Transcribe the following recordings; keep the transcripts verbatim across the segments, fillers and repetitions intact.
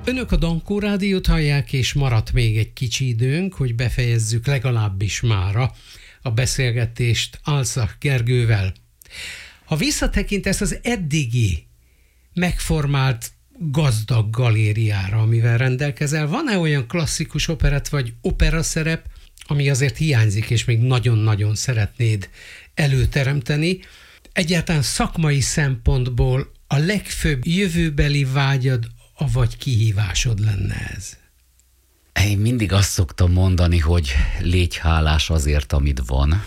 Önök a Dankó Rádiót hallják, és maradt még egy kicsi időnk, hogy befejezzük legalábbis mára a beszélgetést Alczak Gergővel. Ha visszatekintesz az eddigi megformált gazdag galériára, amivel rendelkezel, van-e olyan klasszikus operett vagy operaszerep, ami azért hiányzik, és még nagyon-nagyon szeretnéd előteremteni? Egyáltalán szakmai szempontból a legfőbb jövőbeli vágyad, avagy kihívásod lenne ez? Én mindig azt szoktam mondani, hogy légy hálás azért, amit van.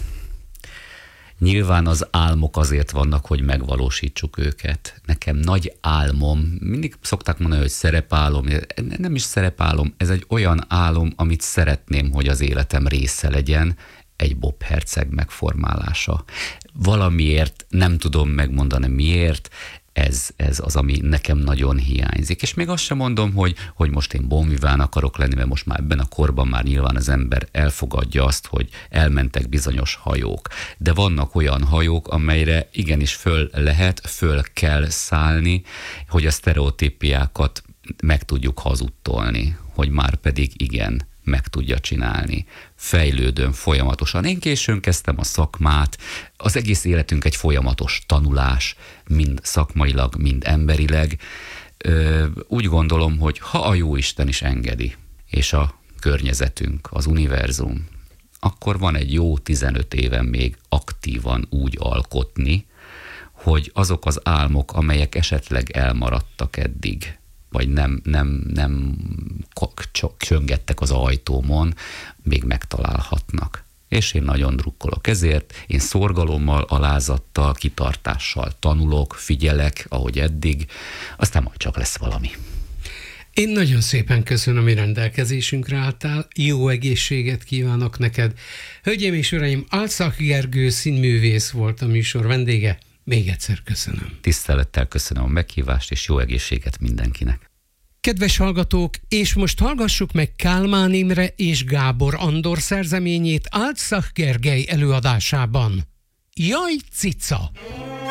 Nyilván az álmok azért vannak, hogy megvalósítsuk őket. Nekem nagy álmom, mindig szokták mondani, hogy szerepálom, nem is szerepálom, ez egy olyan álom, amit szeretném, hogy az életem része legyen, egy Bob Herceg megformálása. Valamiért, nem tudom megmondani miért, Ez, ez az, ami nekem nagyon hiányzik. És még azt sem mondom, hogy, hogy most én bon vivant akarok lenni, mert most már ebben a korban már nyilván az ember elfogadja azt, hogy elmentek bizonyos hajók. De vannak olyan hajók, amelyre igenis föl lehet, föl kell szállni, hogy a sztereotípiákat meg tudjuk hazudtolni, hogy már pedig igen, meg tudja csinálni. Fejlődöm folyamatosan. Én későn kezdtem a szakmát, az egész életünk egy folyamatos tanulás, mind szakmailag, mind emberileg. Ö, úgy gondolom, hogy ha a Jóisten is engedi, és a környezetünk, az univerzum, akkor van egy jó tizenöt éven még aktívan úgy alkotni, hogy azok az álmok, amelyek esetleg elmaradtak eddig, vagy nem, nem, nem csöngettek az ajtómon, még megtalálhatnak. És én nagyon drukkolok ezért, én szorgalommal, alázattal, kitartással tanulok, figyelek, ahogy eddig, aztán majd csak lesz valami. Én nagyon szépen köszönöm, hogy rendelkezésünkre álltál, jó egészséget kívánok neked. Hölgyeim és uraim, Alczak Gergő színművész volt a műsor vendége. Még egyszer köszönöm. Tisztelettel köszönöm a meghívást, és jó egészséget mindenkinek. Kedves hallgatók, és most hallgassuk meg Kálmán Imre és Gábor Andor szerzeményét Alczak Gergely előadásában. Jaj, cica!